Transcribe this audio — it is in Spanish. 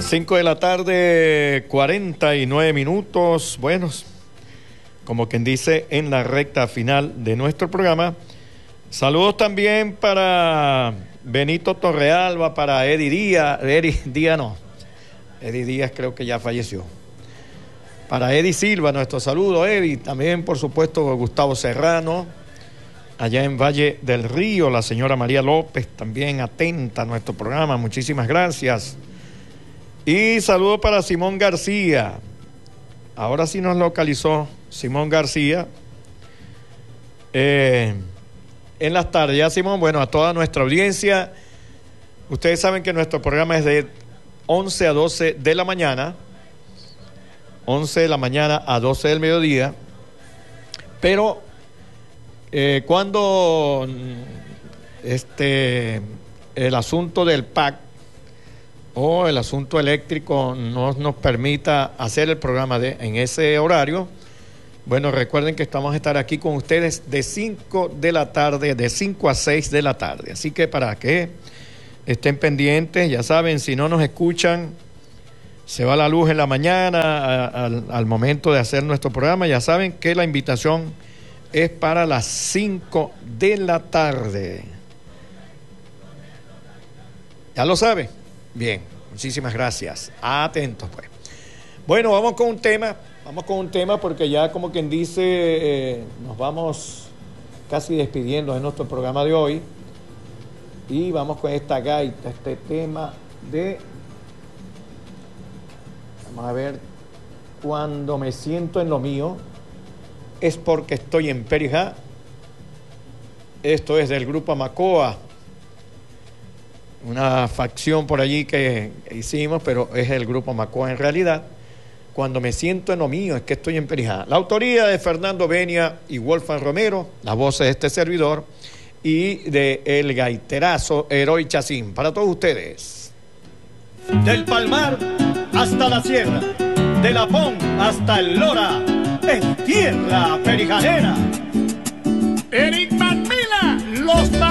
5 de la tarde, 49 minutos. Buenos, como quien dice, en la recta final de nuestro programa. Saludos también para Benito Torrealba, para Eddie Díaz. Eddie Díaz creo que ya falleció. Para Eddie Silva, nuestro saludo, Eddie. También, por supuesto, Gustavo Serrano. Allá en Valle del Río, la señora María López, también atenta a nuestro programa. Muchísimas gracias. Y saludo para Simón García. Ahora sí nos localizó Simón García. En las tardes. Ya, Simón, bueno, a toda nuestra audiencia. Ustedes saben que nuestro programa es de 11 a 12 de la mañana. 11 de la mañana a 12 del mediodía. Pero cuando el asunto del PAC o el asunto eléctrico no nos permita hacer el programa en ese horario, bueno, recuerden que estamos a estar aquí con ustedes de 5 de la tarde, de 5 a 6 de la tarde. Así que para que estén pendientes, ya saben, si no nos escuchan, se va la luz en la mañana al momento de hacer nuestro programa, ya saben que la invitación es para las 5 de la tarde. ¿Ya lo sabe? Bien, muchísimas gracias. Atentos, pues. Bueno, vamos con un tema porque ya, como quien dice, nos vamos casi despidiendo de nuestro programa de hoy. Y vamos con esta gaita, este tema de... Vamos a ver, cuando me siento en lo mío, es porque estoy en Perijá. Esto es del grupo Amacoa, una facción por allí que hicimos, pero es el grupo Amacoa en realidad. Cuando me siento en lo mío, es que estoy en Perijá. La autoría de Fernando Benia y Wolfgang Romero, las voces de este servidor, y de el gaiterazo Eroy Chacín. Para todos ustedes. Del Palmar hasta la sierra, de La Pon hasta el Lora, es tierra perijanera. Eric Macmillan, los